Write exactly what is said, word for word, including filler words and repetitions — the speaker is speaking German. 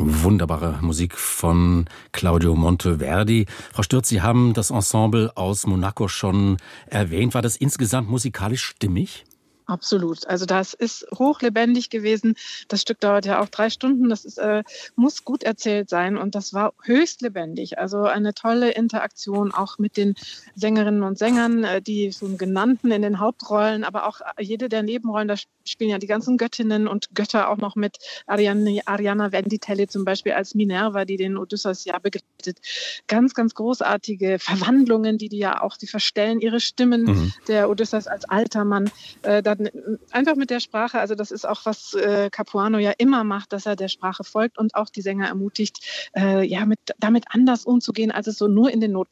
Wunderbare Musik von Claudio Monteverdi. Frau Stürz, Sie haben das Ensemble aus Monaco schon erwähnt. War das insgesamt musikalisch stimmig? Absolut. Also das ist hochlebendig gewesen. Das Stück dauert ja auch drei Stunden. Das ist, äh, muss gut erzählt sein und das war höchst lebendig. Also eine tolle Interaktion auch mit den Sängerinnen und Sängern, äh, die schon genannten in den Hauptrollen, aber auch jede der Nebenrollen. Da spielen ja die ganzen Göttinnen und Götter auch noch mit. Ariane, Ariana Venditelli zum Beispiel als Minerva, die den Odysseus ja begleitet. Ganz, ganz großartige Verwandlungen, die die ja auch, die verstellen ihre Stimmen. Mhm. Der Odysseus als alter Mann. Äh, da einfach mit der Sprache, also das ist auch, was äh, Capuano ja immer macht, dass er der Sprache folgt und auch die Sänger ermutigt, äh, ja, mit, damit anders umzugehen, als es so nur in den Noten